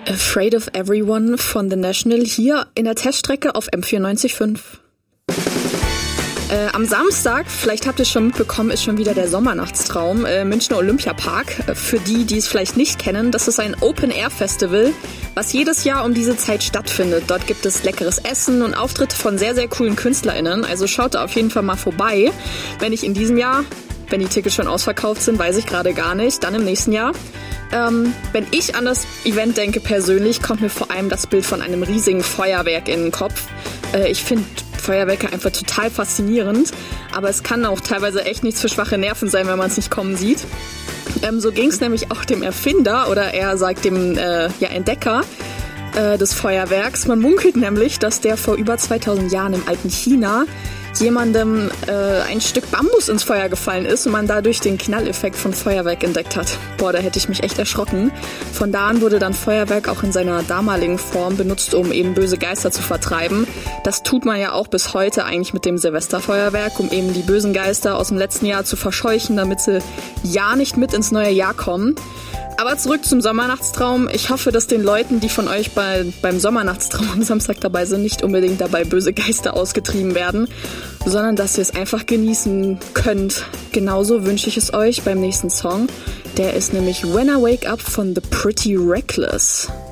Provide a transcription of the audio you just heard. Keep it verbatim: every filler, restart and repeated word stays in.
Afraid of Everyone von The National hier in der Teststrecke auf M vierundneunzig Komma fünf. Äh, am Samstag, vielleicht habt ihr es schon mitbekommen, ist schon wieder der Sommernachtstraum, äh, Münchner Olympiapark. Äh, für die, die es vielleicht nicht kennen, das ist ein Open-Air-Festival, was jedes Jahr um diese Zeit stattfindet. Dort gibt es leckeres Essen und Auftritte von sehr, sehr coolen KünstlerInnen. Also schaut da auf jeden Fall mal vorbei. Wenn nicht in diesem Jahr, wenn die Tickets schon ausverkauft sind, weiß ich gerade gar nicht, dann im nächsten Jahr. Ähm, wenn ich an das Event denke persönlich, kommt mir vor allem das Bild von einem riesigen Feuerwerk in den Kopf. Äh, ich finde Feuerwerke einfach total faszinierend, aber es kann auch teilweise echt nichts für schwache Nerven sein, wenn man es nicht kommen sieht. Ähm, so ging es nämlich auch dem Erfinder oder eher sagt dem äh, ja, Entdecker äh, des Feuerwerks. Man munkelt nämlich, dass der vor über zweitausend Jahren im alten China jemandem äh, ein Stück Bambus ins Feuer gefallen ist und man dadurch den Knalleffekt von Feuerwerk entdeckt hat. Boah, da hätte ich mich echt erschrocken. Von da an wurde dann Feuerwerk auch in seiner damaligen Form benutzt, um eben böse Geister zu vertreiben. Das tut man ja auch bis heute eigentlich mit dem Silvesterfeuerwerk, um eben die bösen Geister aus dem letzten Jahr zu verscheuchen, damit sie ja nicht mit ins neue Jahr kommen. Aber zurück zum Sommernachtstraum. Ich hoffe, dass den Leuten, die von euch bei, beim Sommernachtstraum am Samstag dabei sind, nicht unbedingt dabei böse Geister ausgetrieben werden, sondern dass ihr es einfach genießen könnt. Genauso wünsche ich es euch beim nächsten Song. Der ist nämlich When I Wake Up von The Pretty Reckless.